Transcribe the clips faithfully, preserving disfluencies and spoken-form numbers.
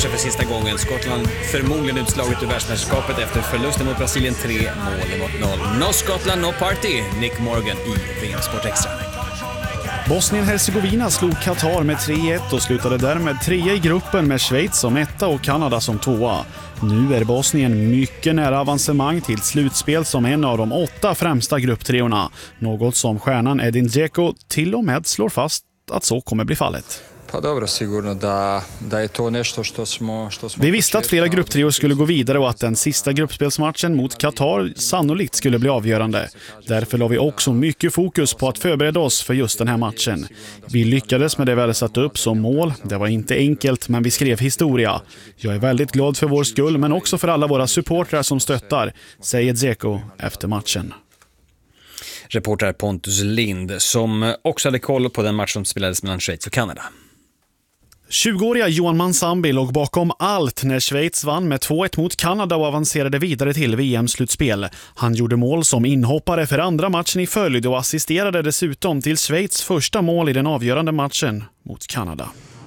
matchen för sista gången. Skottland förmodligen utslaget ur världsmästerskapet efter förlusten mot Brasilien tre mål mot noll. No Scotland, no party. Nick Morgan i V M Sport Extra. Bosnien-Hercegovina slog Qatar med tre ett och slutade därmed trea i gruppen med Schweiz som etta och Kanada som tvåa. Nu är Bosnien mycket nära avancemang till slutspel som en av de åtta främsta grupptreorna. Något som stjärnan Edin Dzeko till och med slår fast att så kommer bli fallet. Pa dobro, sigurno da, da je to nešto što smo, što smo... Vi visste att flera grupptrior skulle gå vidare och att den sista gruppspelsmatchen mot Qatar sannolikt skulle bli avgörande. Därför la vi också mycket fokus på att förbereda oss för just den här matchen. Vi lyckades med det vi hade satt upp som mål. Det var inte enkelt, men vi skrev historia. Jag är väldigt glad för vår skull, men också för alla våra supportrar som stöttar, säger Dzeko efter matchen. Reporter Pontus Lind som också hade koll på den match som spelades mellan Schweiz och Kanada. tjugoåriga Johan Mansambi låg bakom allt när Schweiz vann med två ett mot Kanada och avancerade vidare till V M-slutspel. Han gjorde mål som inhoppare för andra matchen i följd och assisterade dessutom till Schweiz första mål i den avgörande matchen mot Kanada.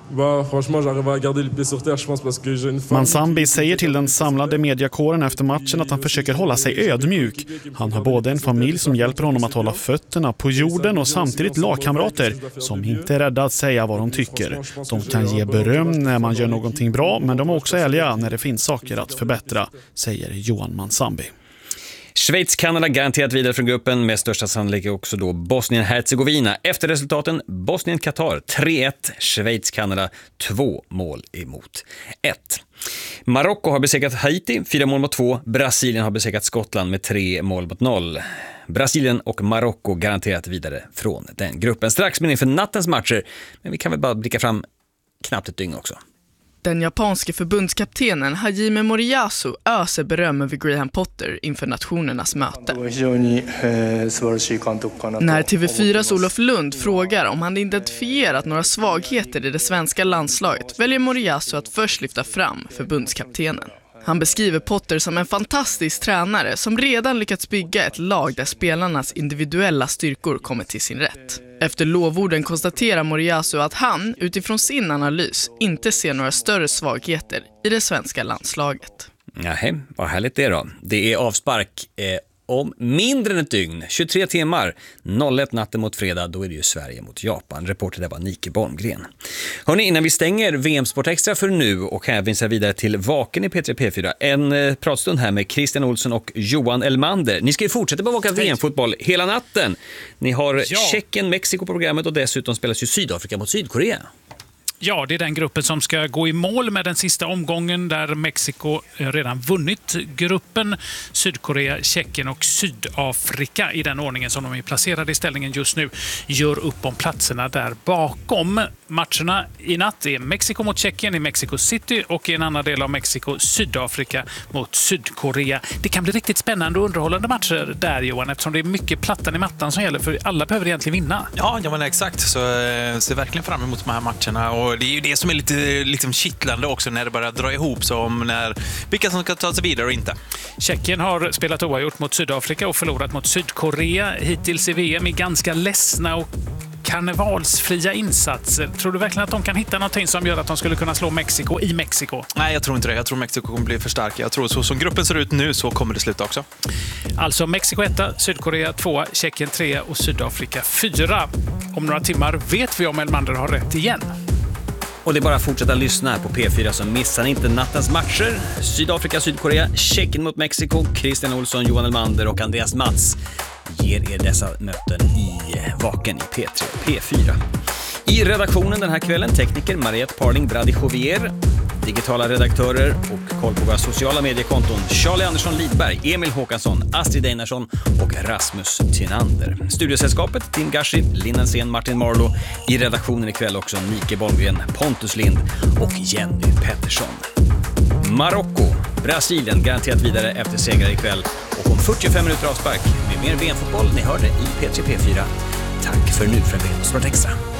Mansambi säger till den samlade mediakåren efter matchen att han försöker hålla sig ödmjuk. Han har både en familj som hjälper honom att hålla fötterna på jorden och samtidigt lagkamrater som inte är rädda att säga vad de tycker. De kan ge beröm när man gör någonting bra, men de är också ärliga när det finns saker att förbättra, säger Johan Mansambi. Schweiz-Kanada garanterat vidare från gruppen, med största sannolikhet också då Bosnien-Hercegovina. Efter resultaten Bosnien-Qatar tre ett, Schweiz-Kanada två mål emot ett. Marocko har besegrat Haiti fyra mål mot två, Brasilien har besegrat Skottland med tre mål mot noll. Brasilien och Marocko garanterat vidare från den gruppen. Strax med inför nattens matcher, men vi kan väl bara blicka fram knappt ett dygn också. Den japanske förbundskaptenen Hajime Moriyasu öser beröm över Graham Potter inför nationernas möte. När T V fyras Olof Lund frågar om han identifierat några svagheter i det svenska landslaget väljer Moriyasu att först lyfta fram förbundskaptenen. Han beskriver Potter som en fantastisk tränare som redan lyckats bygga ett lag där spelarnas individuella styrkor kommer till sin rätt. Efter lovorden konstaterar Moriyasu att han, utifrån sin analys, inte ser några större svagheter i det svenska landslaget. Nej, vad härligt det då. Det är avspark eh, om mindre än ett dygn, tjugotre timmar, noll ett natten mot fredag, då är det ju Sverige mot Japan. Reporter där var Nike Bolmgren. Hörrni, innan vi stänger V M Sport Extra för nu och hänvisar vidare till Vaken i P tre P fyra, en eh, pratstund här med Christian Olsson och Johan Elmander. Ni ska ju fortsätta bevaka V M-fotboll hela natten. Ni har ja. Tjeckien, Mexiko på programmet och dessutom spelas ju Sydafrika mot Sydkorea. Ja, det är den gruppen som ska gå i mål med den sista omgången där Mexiko redan vunnit gruppen. Sydkorea, Tjeckien och Sydafrika i den ordningen som de är placerade i ställningen just nu gör upp om platserna där bakom. Matcherna i natt är Mexiko mot Tjeckien i Mexico City och i en annan del av Mexiko Sydafrika mot Sydkorea. Det kan bli riktigt spännande och underhållande matcher där, Johan, eftersom det är mycket plattan i mattan som gäller, för alla behöver egentligen vinna. Ja, ja men exakt. Så jag ser verkligen fram emot de här matcherna. Och det är ju det som är lite liksom kittlande också när det börjar dra ihop, som när vilka som ska ta sig vidare och inte. Tjeckien har spelat oavgjort mot Sydafrika och förlorat mot Sydkorea. Hittills i V M är ganska ledsna och karnevalsfria insatser. Tror du verkligen att de kan hitta någonting som gör att de skulle kunna slå Mexiko i Mexiko? Nej, jag tror inte det. Jag tror Mexiko kommer bli för starka. Jag tror så som gruppen ser ut nu så kommer det sluta också. Alltså Mexiko etta, Sydkorea tvåa, Tjeckien trea och Sydafrika fyra. Om några timmar vet vi om Elmander har rätt igen. Och det är bara att fortsätta lyssna här på P fyra, så missar ni inte nattens matcher. Sydafrika, Sydkorea, Tjeckien mot Mexiko. Christian Olsson, Johan Elmander och Andreas Mats ger er dessa möten i Vaken i P tre P fyra. I redaktionen den här kvällen tekniker Mariette Parling Brady-Jovier, digitala redaktörer och koll på våra sociala mediekonton Charlie Andersson Lidberg, Emil Håkansson, Astrid Einarsson och Rasmus Tynander. Studiosällskapet Tim Gashi, Linnan Sen, Martin Marlow. I redaktionen ikväll också Nike Bolmgren, Pontus Lind och Jenny Pettersson. Marocko, Brasilien garanterat vidare efter segrar ikväll och om fyrtiofem minuter avspark med mer V M-fotboll. Ni hörde i P tre P fyra. Tack för nu från V M Sport Extra.